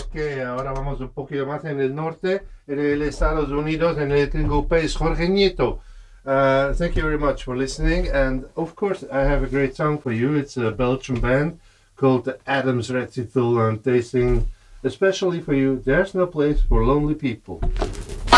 que ahora vamos un poquito más en el norte, en el Estados Unidos, en el gringo país. Jorge Nieto, thank you very much for listening. And of course, I have a great song for you. It's a Belgian band called the Adams Recital, and they sing especially for you, There's No Place for Lonely People.